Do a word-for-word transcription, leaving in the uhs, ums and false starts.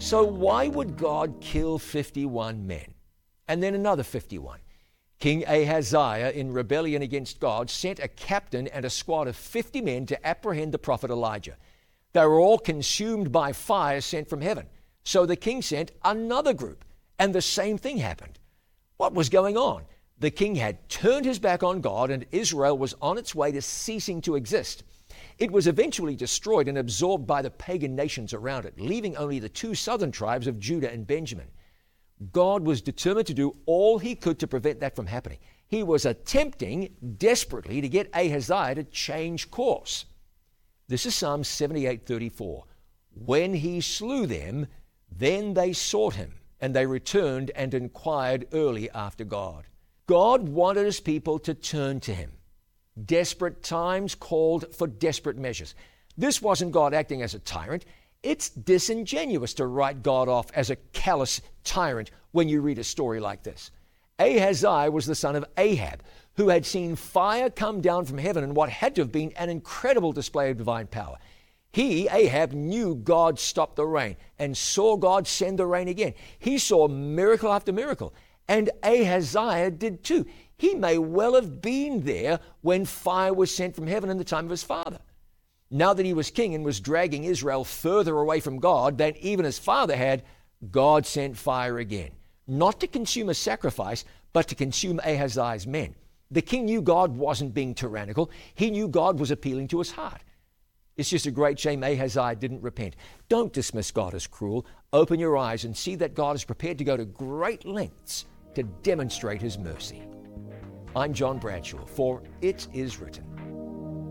So why would God kill fifty-one men? And then another fifty-one. King Ahaziah, in rebellion against God, sent a captain and a squad of fifty men to apprehend the prophet Elijah. They were all consumed by fire sent from heaven. So the king sent another group, and the same thing happened. What was going on? The king had turned his back on God, and Israel was on its way to ceasing to exist. It was eventually destroyed and absorbed by the pagan nations around it, leaving only the two southern tribes of Judah and Benjamin. God was determined to do all he could to prevent that from happening. He was attempting desperately to get Ahaziah to change course. This is Psalm seventy-eight thirty-four. When he slew them, then they sought him, and they returned and inquired early after God. God wanted his people to turn to him. Desperate times called for desperate measures. This wasn't God acting as a tyrant. It's disingenuous to write God off as a callous tyrant when you read a story like this. Ahaziah was the son of Ahab, who had seen fire come down from heaven in what had to have been an incredible display of divine power. He, Ahab, knew God stopped the rain and saw God send the rain again. He saw miracle after miracle, and Ahaziah did too. He may well have been there when fire was sent from heaven in the time of his father. Now that he was king and was dragging Israel further away from God than even his father had, God sent fire again, not to consume a sacrifice, but to consume Ahaziah's men. The king knew God wasn't being tyrannical. He knew God was appealing to his heart. It's just a great shame Ahaziah didn't repent. Don't dismiss God as cruel. Open your eyes and see that God is prepared to go to great lengths to demonstrate his mercy. I'm John Bradshaw for It Is Written.